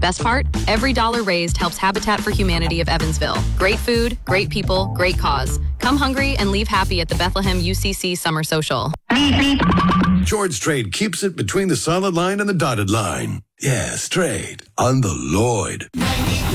Best part? Every dollar raised helps Habitat for Humanity of Evansville. Great food, great people, great cause. Come hungry and leave happy at the Bethlehem UCC Summer Social. George Strait keeps it between the solid line and the dotted line. Yeah, straight on the Lloyd.